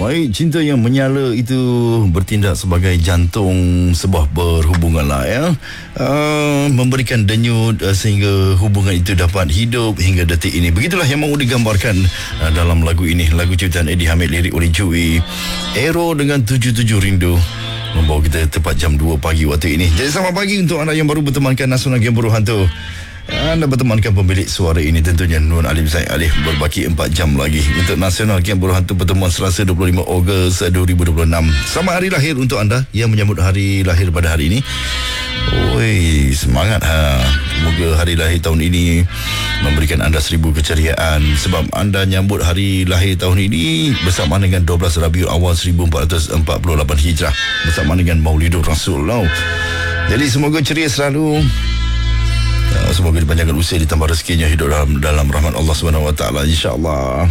Baik, cinta yang menyala itu bertindak sebagai jantung sebuah perhubungan lah ya. Memberikan denyut sehingga hubungan itu dapat hidup hingga detik ini. Begitulah yang mahu digambarkan dalam lagu ini. Lagu ciptaan Eddie Hamid, lirik oleh Joey. Aero dengan 77 Rindu membawa kita tepat jam 2 pagi waktu ini. Jadi selamat pagi untuk anda yang baru bertemankan Nasional Game Buruh Hantu. Anda bertemankan pemilik suara ini tentunya Nur Alim Zaid Alif. Berbaki 4 jam lagi untuk Nasional Game Buruh Hantu pertemuan Selasa 25 Ogos 2026. Selamat hari lahir untuk anda yang menyambut hari lahir pada hari ini. Oi, semangat Semoga hari lahir tahun ini memberikan anda 1000 keceriaan. Sebab anda nyambut hari lahir tahun ini bersamaan dengan 12 Rabiul Awal 1448 Hijrah, bersamaan dengan Maulidur Rasul. Jadi semoga ceria selalu. Semoga dipanjangkan usia, ditambah rezekinya, hidup dalam rahmat Allah SWT, insya-Allah.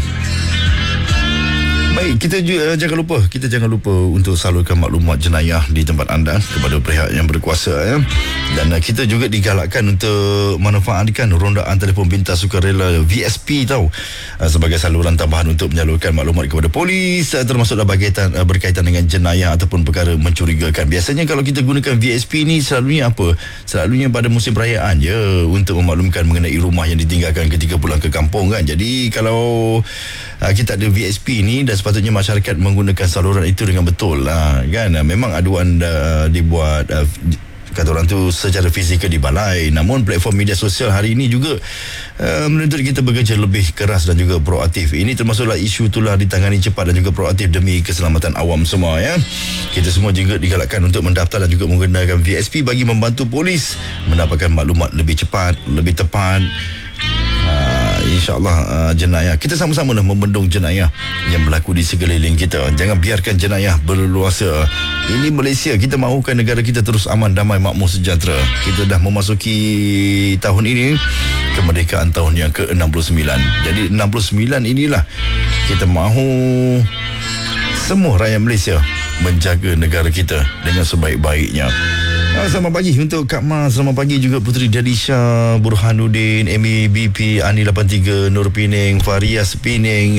Baik, kita jangan lupa untuk salurkan maklumat jenayah di tempat anda kepada pihak yang berkuasa ya. Dan kita juga digalakkan untuk manfaatkan rondaan telefon pintar sukarela VSP sebagai saluran tambahan untuk menyalurkan maklumat kepada polis termasuk berkaitan dengan jenayah ataupun perkara mencurigakan. Biasanya kalau kita gunakan VSP ni selalunya apa? Selalunya pada musim perayaan je, untuk memaklumkan mengenai rumah yang ditinggalkan ketika pulang ke kampung kan. Jadi kalau kita ada VSP ni, dan sepatutnya masyarakat menggunakan saluran itu dengan betul kan. Memang aduan dibuat kata orang tu secara fizikal di balai, namun platform media sosial hari ini juga menuntut kita bekerja lebih keras dan juga proaktif. Ini termasuklah isu itulah ditangani cepat dan juga proaktif demi keselamatan awam semua ya. Kita semua juga digalakkan untuk mendaftar dan juga menggunakan VSP bagi membantu polis mendapatkan maklumat lebih cepat, lebih tepat. InsyaAllah jenayah, kita sama-sama dah membendung jenayah yang berlaku di sekeliling kita. Jangan biarkan jenayah berleluasa. Ini Malaysia, kita mahukan negara kita terus aman, damai, makmur, sejahtera. Kita dah memasuki tahun ini kemerdekaan tahun yang ke-69. Jadi 69 inilah kita mahu semua rakyat Malaysia menjaga negara kita dengan sebaik-baiknya. Selamat pagi untuk Kak Ma. Selamat pagi juga Puteri Dalisha, Burhanuddin, Amy BP, Ani 83, Nur Pining, Farias Pining,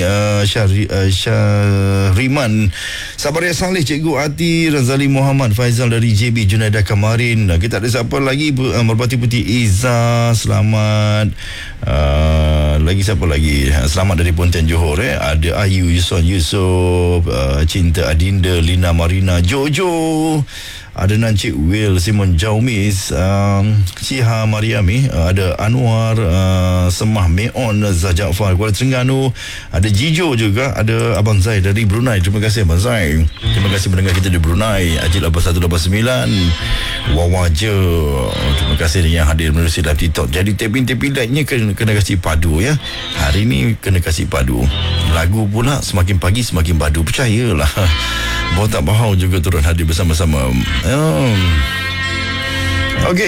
Syahriman, Sabaria Saleh, Cikgu Ati, Razali Muhammad, Faizal dari JB, Junaidah Kamarin. Kita ada siapa lagi? Merpati Putih Iza, selamat. Lagi siapa lagi? Selamat dari Pontian Johor Ada Ayu, Yusuf, Cinta Adinda, Lina Marina, Jojo, ada Nancik Will, Simon Jaumis, Siha Mariami, ada Anwar, Semah Meon, Zah Jaafar, Kuala Terengganu, ada Jijo juga, ada Abang Zai dari Brunei. Terima kasih Abang Zai. Terima kasih mendengar kita di Brunei. Ajil 8189, Wawaja. Terima kasih yang hadir menerusi dalam TikTok. Jadi taping lightnya kena kasih padu ya. Hari ni kena kasih padu. Lagu pula semakin pagi semakin padu. Percayalah. Bawa tak bahau juga turun hadir bersama-sama. Okey,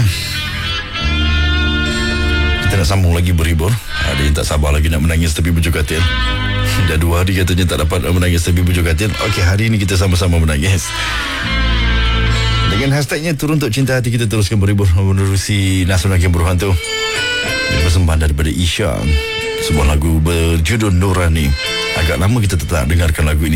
kita nak sambung lagi berhibur. Ada yang tak sabar lagi nak menangis tepi bujur katil. Dah 2 hari katanya tak dapat menangis tepi bujur katil. Okey, hari ini kita sama-sama menangis. Dengan hashtagnya Turun Untuk Cinta Hati, kita teruskan berhibur menerusi Nasional Game Buruh Hantu. Persembahan daripada Isya, sebuah lagu berjudul Nurani. Agak lama kita tak dengarkan lagu ini.